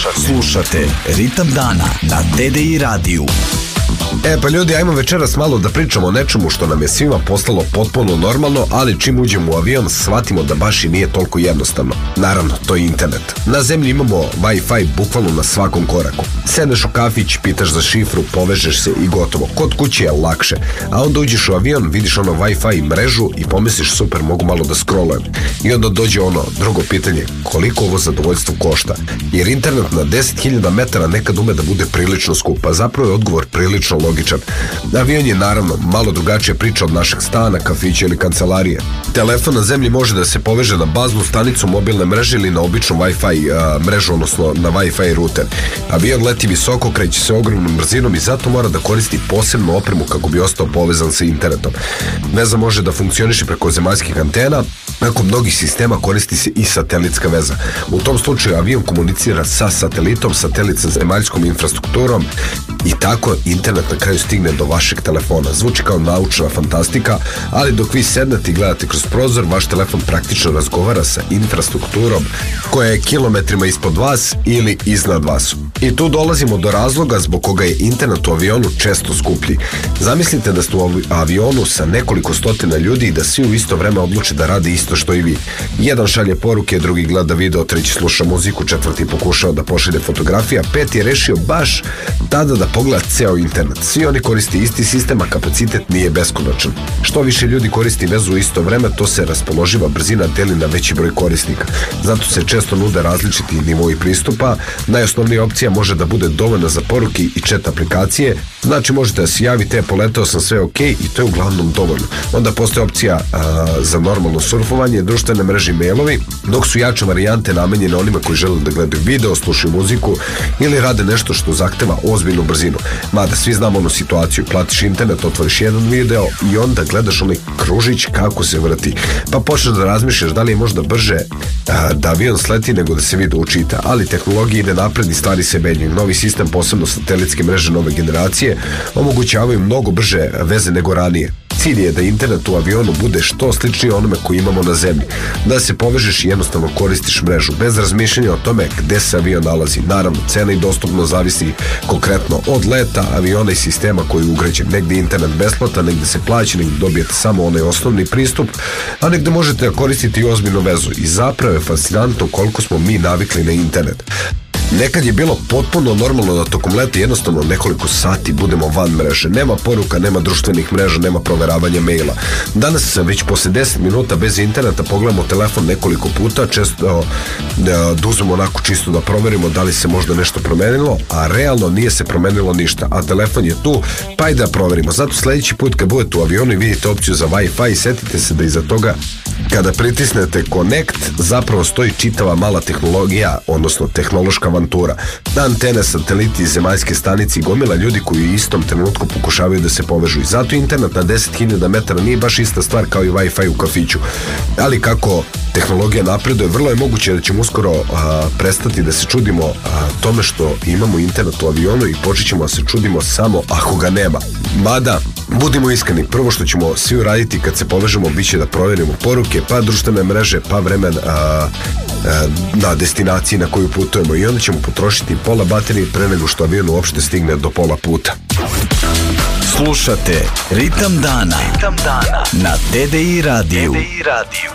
Slušate Ritam dana na TDI radiju. Pa ljudi, ajmo večeras malo da pričamo o nečemu što nam je svima postalo potpuno normalno, ali čim uđemo u avion shvatimo da baš i nije toliko jednostavno. Naravno, to je internet. Na zemlji imamo Wi-Fi bukvalno na svakom koraku. Sedneš u kafić, pitaš za šifru, povežeš se i gotovo. Kod kuće je lakše. A onda uđeš u avion, vidiš ono Wi-Fi mrežu i pomisliš super, mogu malo da scrollujem. I onda dođe ono drugo pitanje, koliko ovo zadovoljstvo košta? Jer internet na 10.000 metara nekad ume da bude prilično skup, a zapravo je odgovor prilično logičan. Avion je naravno malo drugačija priča od našeg stana, kafića ili kancelarije. Telefon na zemlji može da se poveže na baznu stanicu mobilne mreže ili na običnu Wi-Fi mrežu, odnosno na Wi-Fi router. Avion leti visoko, kreće se ogromnom brzinom i zato mora da koristi posebnu opremu kako bi ostao povezan sa internetom. Veza može da funkcioniše preko zemaljskih antena, nakon mnogih sistema koristi se i satelitska veza. U tom slučaju avion komunicira sa satelitom, satelit sa zemaljskom infrastrukturom i tako internet na kraju stigne do vašeg telefona. Zvuči kao naučna fantastika, ali dok vi sednete i gledate kroz prozor, vaš telefon praktično razgovara sa infrastrukturom koja je kilometrima ispod vas ili iznad vas. I tu dolazimo do razloga zbog koga je internet u avionu često skuplji. Zamislite da ste u avionu sa nekoliko stotina ljudi i da svi u isto vreme odluče da rade isto što i vi. Jedan šalje poruke, drugi gleda video, treći sluša muziku, četvrti pokušao da pošalje fotografije, a peti je rešio baš tada da pogleda ceo internet. Svi oni koriste isti sistem, a kapacitet nije beskonačan. Što više ljudi koristi vezu u isto vreme, to se raspoloživa brzina deli na veći broj korisnika. Zato se često nude različiti nivoi pristupa. Najosnovnija opcija može da bude dovoljna za poruke i chat aplikacije. Znači možete da se javite, poletao sam, sve ok, i to je uglavnom dovoljno. Onda postoje opcija za normalno surfovanje, društvene mreže i mailovi, dok su jače varijante namenjene onima koji žele da gledaju video, slušaju muziku ili rade nešto što zahteva ozbiljnu brzinu. Mada svi znamo onu situaciju, platiš internet, otvoriš jedan video i onda gledaš onaj kružić kako se vrti. Pa počneš da razmišljaš da li je možda brže da avion sleti nego da se video učita, ali tehnologija ide napred i stvari se menjaju. Novi sistem, posebno satelitske mreže nove generacije, omogućavaju mnogo brže veze nego ranije. Cilj je da internet u avionu bude što sličniji onome koji imamo na zemlji. Da se povežeš i jednostavno koristiš mrežu, bez razmišljanja o tome gde se avion nalazi. Naravno, cena i dostupnost zavisi konkretno od leta, aviona i sistema koji je ugrađen. Negde je internet besplatan, negde se plaća, negde dobijete samo onaj osnovni pristup, a negde možete koristiti i ozbiljnu vezu. I zapravo je fascinantno koliko smo mi navikli na internet. Nekad je bilo potpuno normalno da tokom leta jednostavno nekoliko sati budemo van mreže. Nema poruka, nema društvenih mreža, nema proveravanja maila. Danas već posle 10 minuta bez interneta pogledamo telefon nekoliko puta, često da uzmemo onako čisto da proverimo da li se možda nešto promenilo, a realno nije se promenilo ništa, a telefon je tu, pa i da proverimo. Zato sledeći put kad budete u avionu i vidite opciju za Wi-Fi, setite se da iza toga kada pritisnete Connect zapravo stoji čitava mala tehnologija, odnosno tehnološka avantura. Antene, sateliti, zemaljske stanice i gomila ljudi koji u istom trenutku pokušavaju da se povežu. I zato internet na 10.000 metara nije baš ista stvar kao i Wi-Fi u kafiću. Ali kako tehnologija napreduje, vrlo je moguće da ćemo uskoro prestati da se čudimo tome što imamo internet u avionu i počet ćemo da se čudimo samo ako ga nema. Mada, budimo iskreni, prvo što ćemo svi uraditi kad se povežemo biće da proverimo poruke, pa društvene mreže, pa vremen na destinaciji na koju putujemo, i onda ćemo potrošiti pola baterije pre nego što avion uopšte stigne do pola puta. Slušate Ritam dana na TDI radiju.